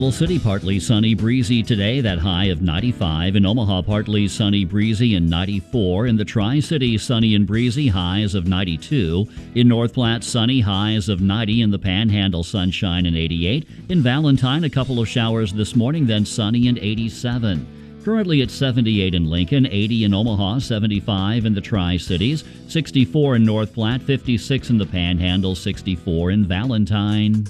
City, partly sunny, breezy today, that high of 95. In Omaha, partly sunny, breezy, and 94. In the Tri-City, sunny and breezy, highs of 92. In North Platte, sunny, highs of 90. In the Panhandle, sunshine and 88. In Valentine, a couple of showers this morning, then sunny and 87. Currently at 78 in Lincoln, 80 in Omaha, 75 in the Tri-Cities, 64 in North Platte, 56 in the Panhandle, 64 in Valentine.